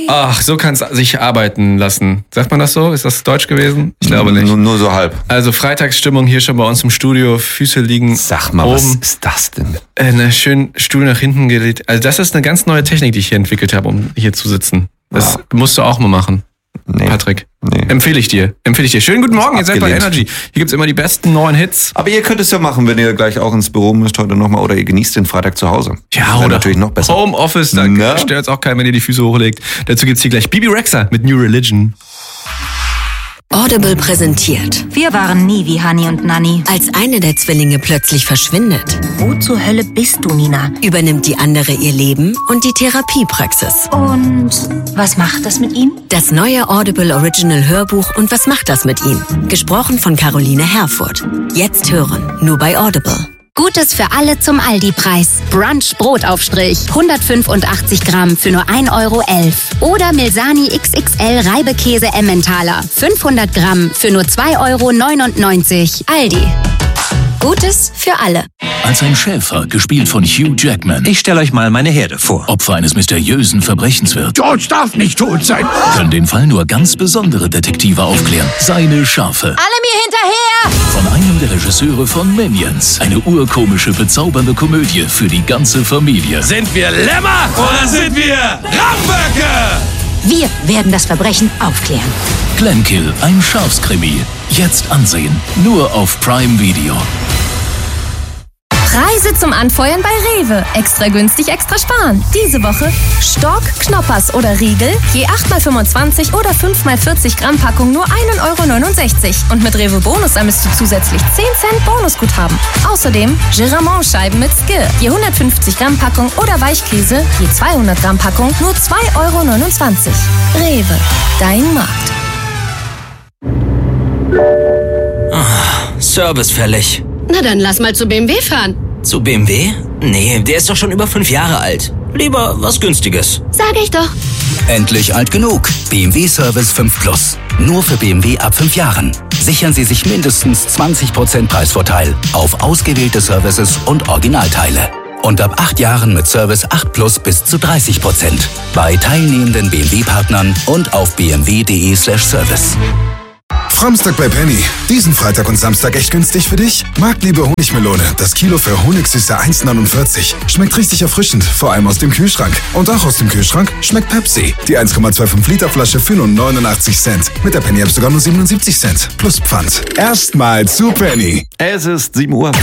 Ach, so kann es sich arbeiten lassen. Sagt man das so? Ist das Deutsch gewesen? Ich glaube nicht. Nur so halb. Also Freitagsstimmung hier schon bei uns im Studio. Füße liegen Sag mal, oben. was ist das denn? Schön Stuhl nach hinten gelegt. Also das ist eine ganz neue Technik, die ich hier entwickelt habe, um hier zu sitzen. Das musst du auch mal machen. Nee. Patrick. Nee. Empfehle ich dir. Schönen guten Morgen, ihr seid bei Energy. Hier gibt's immer die besten neuen Hits. Aber ihr könnt es ja machen, wenn ihr gleich auch ins Büro müsst heute nochmal oder ihr genießt den Freitag zu Hause. Ja, oder natürlich noch besser. Homeoffice, da stört's auch keinen, wenn ihr die Füße hochlegt. Dazu gibt's hier gleich Bibi Rexha mit New Religion. Audible präsentiert. Wir waren nie wie Hani und Nanni. Als eine der Zwillinge plötzlich verschwindet, Wo zur Hölle bist du, Nina? übernimmt die andere ihr Leben und die Therapiepraxis. Und was macht das mit ihm? Das neue Audible Original Hörbuch und was macht das mit ihm? Gesprochen von Caroline Herfurth. Jetzt hören, nur bei Audible. Gutes für alle zum Aldi-Preis. Brunch Brotaufstrich. 185 Gramm für nur 1,11 Euro. Oder Milsani XXL Reibekäse Emmentaler. 500 Gramm für nur 2,99 Euro. Aldi. Gutes für alle. Als ein Schäfer, gespielt von Hugh Jackman, Ich stelle euch mal meine Herde vor. Opfer eines mysteriösen Verbrechens wird, George darf nicht tot sein. können den Fall nur ganz besondere Detektive aufklären. Seine Schafe. Alle mir hinterher! Von einem der Regisseure von Minions. Eine urkomische, bezaubernde Komödie für die ganze Familie. Sind wir Lämmer oder sind wir Ramböcke? Wir werden das Verbrechen aufklären. Glenkill, ein Schafskrimi. Jetzt ansehen. Nur auf Prime Video. Preise zum Anfeuern bei Rewe. Extra günstig, extra sparen. Diese Woche Stork, Knoppers oder Riegel, je 8x25 oder 5x40 Gramm Packung nur 1,69 Euro. Und mit Rewe Bonus ermisst du zusätzlich 10 Cent Bonusguthaben. Außerdem Giramont-Scheiben mit Skir, je 150 Gramm Packung oder Weichkäse, je 200 Gramm Packung nur 2,29 Euro. Rewe, dein Markt. Service fällig. Na dann lass mal zu BMW fahren. Zu BMW? Nee, der ist doch schon über 5 Jahre alt. Lieber was Günstiges. Sag ich doch. Endlich alt genug. BMW Service 5 Plus. Nur für BMW ab 5 Jahren. Sichern Sie sich mindestens 20% Preisvorteil auf ausgewählte Services und Originalteile. Und ab 8 Jahren mit Service 8 Plus bis zu 30%. Bei teilnehmenden BMW-Partnern und auf bmw.de/service. Samstag bei Penny. Diesen Freitag und Samstag echt günstig für dich? Marktliebe Honigmelone. Das Kilo für Honigsüße 1,49. Schmeckt richtig erfrischend, vor allem aus dem Kühlschrank. Und auch aus dem Kühlschrank schmeckt Pepsi. Die 1,25 Liter Flasche für nur 89 Cent. Mit der Penny-App sogar nur 77 Cent. Plus Pfand. Erstmal zu Penny. Es ist 7 Uhr.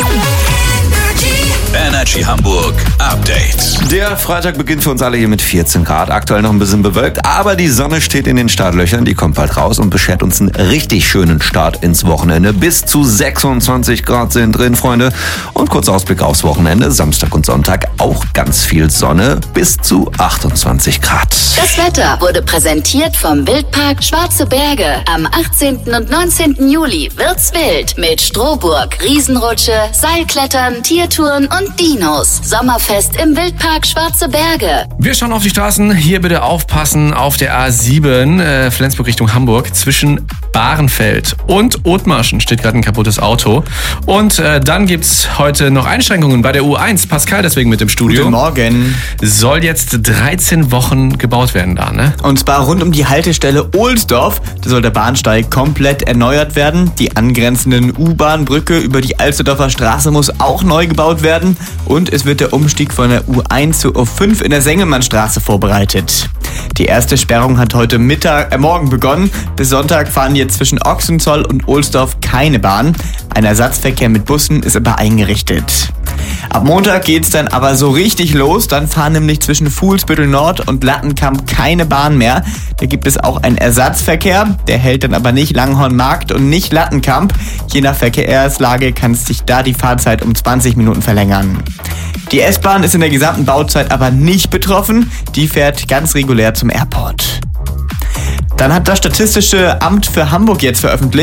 Energy Hamburg Update. Der Freitag beginnt für uns alle hier mit 14 Grad. Aktuell noch ein bisschen bewölkt, aber die Sonne steht in den Startlöchern. Die kommt bald raus und beschert uns einen richtig schönen Start ins Wochenende. Bis zu 26 Grad sind drin, Freunde. Und kurz Ausblick aufs Wochenende. Samstag und Sonntag auch ganz viel Sonne. Bis zu 28 Grad. Das Wetter wurde präsentiert vom Wildpark Schwarze Berge. Am 18. und 19. Juli wird's wild mit Strohburg, Riesenrutsche, Seilklettern, Tiertouren und Dinos. Sommerfest im Wildpark Schwarze Berge. Wir schauen auf die Straßen. Hier bitte aufpassen auf der A7 Flensburg Richtung Hamburg. Zwischen Bahrenfeld und Othmarschen steht gerade ein kaputtes Auto. Und dann gibt's heute noch Einschränkungen bei der U1. Pascal deswegen mit im Studio. Guten Morgen. Soll jetzt 13 Wochen gebaut werden da, ne? Und zwar rund um die Haltestelle Ohlsdorf. Da soll der Bahnsteig komplett erneuert werden. Die angrenzenden U-Bahn-Brücke über die Alsterdorfer Straße muss auch neu gebaut werden. Und es wird der Umstieg von der U1 zur U5 in der Sengelmannstraße vorbereitet. Die erste Sperrung hat heute Morgen begonnen. Bis Sonntag fahren jetzt zwischen Ochsenzoll und Ohlsdorf keine Bahn. Ein Ersatzverkehr mit Bussen ist aber eingerichtet. Ab Montag geht's dann aber so richtig los. Dann fahren nämlich zwischen Fuhlsbüttel Nord und Lattenkamp keine Bahn mehr. Da gibt es auch einen Ersatzverkehr. Der hält dann aber nicht Langhornmarkt und nicht Lattenkamp. Je nach Verkehrslage kann sich da die Fahrzeit um 20 Minuten verlängern. Die S-Bahn ist in der gesamten Bauzeit aber nicht betroffen. Die fährt ganz regulär zum Airport. Dann hat das Statistische Amt für Hamburg jetzt veröffentlicht,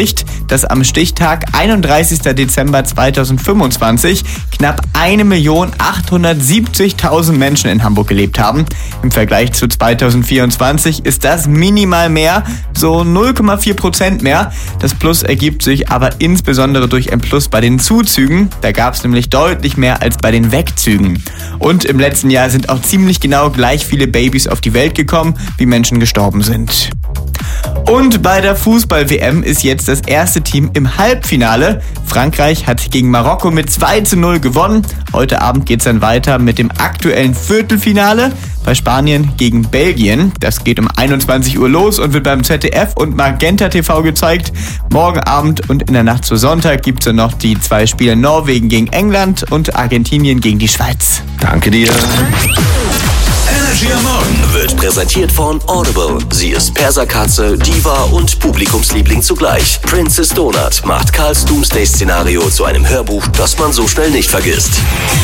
dass am Stichtag 31. Dezember 2025 knapp 1.870.000 Menschen in Hamburg gelebt haben. Im Vergleich zu 2024 ist das minimal mehr, so 0,4% mehr. Das Plus ergibt sich aber insbesondere durch ein Plus bei den Zuzügen. Da gab es nämlich deutlich mehr als bei den Wegzügen. Und im letzten Jahr sind auch ziemlich genau gleich viele Babys auf die Welt gekommen, wie Menschen gestorben sind. Und bei der Fußball-WM ist jetzt das erste Team im Halbfinale. Frankreich hat gegen Marokko mit 2:0 gewonnen. Heute Abend geht es dann weiter mit dem aktuellen Viertelfinale bei Spanien gegen Belgien. Das geht um 21 Uhr los und wird beim ZDF und Magenta TV gezeigt. Morgen Abend und in der Nacht zu Sonntag gibt es dann noch die 2 Spiele Norwegen gegen England und Argentinien gegen die Schweiz. Danke dir. Energy am Morgen wird präsentiert von Audible. Sie ist Perserkatze, Diva und Publikumsliebling zugleich. Princess Donut macht Karls Doomsday-Szenario zu einem Hörbuch, das man so schnell nicht vergisst.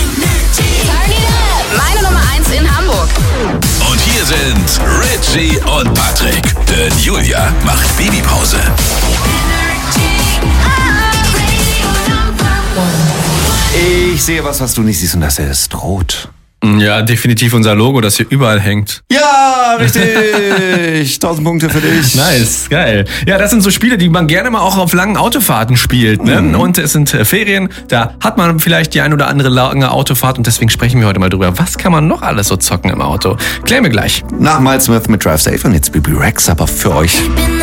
Meine Nummer 1 in Hamburg. Und hier sind Richie und Patrick. Denn Julia macht Babypause. Ich sehe was du nicht siehst, und das ist rot. Ja, definitiv unser Logo, das hier überall hängt. Ja, richtig. 1000 Punkte für dich. Nice, geil. Ja, das sind so Spiele, die man gerne mal auch auf langen Autofahrten spielt. Ne? Und es sind Ferien, da hat man vielleicht die ein oder andere lange Autofahrt und deswegen sprechen wir heute mal drüber. Was kann man noch alles so zocken im Auto? Klären wir gleich. Nach Miles Smith mit Drive Safe und jetzt Bibi Rex, aber für euch.